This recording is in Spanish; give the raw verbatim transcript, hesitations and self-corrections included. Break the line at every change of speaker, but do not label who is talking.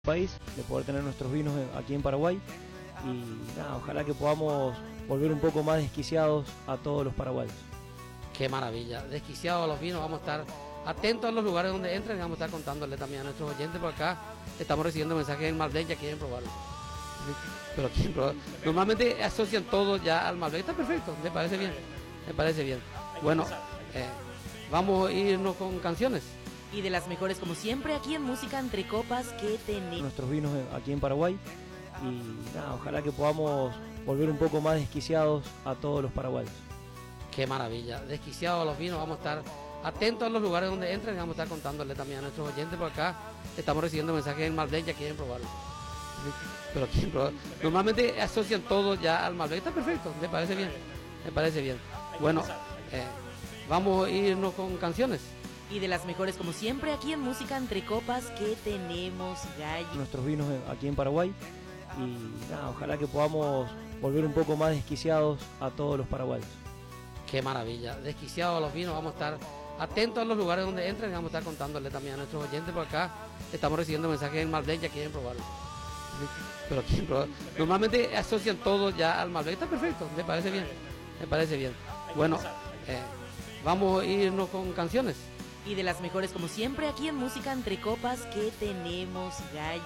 país, de poder tener nuestros vinos aquí en Paraguay y nada, ojalá que podamos volver un poco más desquiciados a todos los paraguayos.
Qué maravilla, desquiciados los vinos, vamos a estar atentos a los lugares donde entren y vamos a estar contándole también a nuestros oyentes por acá. Estamos recibiendo mensajes en Malbec, ya quieren probarlo. Pero quieren probar. Normalmente asocian todo ya al Malbec, está perfecto, me parece bien, me parece bien. Bueno, eh, vamos a irnos con canciones.
Y de las mejores como siempre aquí en Música Entre Copas que tenemos.
Nuestros vinos aquí en Paraguay y nada, ojalá que podamos volver un poco más desquiciados a todos los paraguayos.
Qué maravilla, desquiciados los vinos, vamos a estar atentos a los lugares donde entren y vamos a estar contándole también a nuestros oyentes por acá. Estamos recibiendo mensajes en Malbec, ya quieren probarlo. Pero quieren probar. Normalmente asocian todo ya al Malbec, está perfecto, me parece bien, me parece bien. Bueno, eh, vamos a irnos con canciones.
Y de las mejores como siempre aquí en Música Entre Copas que tenemos gallo.
Nuestros vinos aquí en Paraguay y nada, ojalá que podamos volver un poco más desquiciados a todos los paraguayos.
Qué maravilla, desquiciados los vinos, vamos a estar atentos a los lugares donde entren y vamos a estar contándole también a nuestros oyentes por acá. Estamos recibiendo mensajes en Malbec, ya quieren probarlo. Pero quieren probar. Normalmente asocian todo ya al Malbec, está perfecto, me parece bien, me parece bien. Bueno, eh, vamos a irnos con canciones.
Y de las mejores como siempre aquí en Música Entre Copas que tenemos gallo.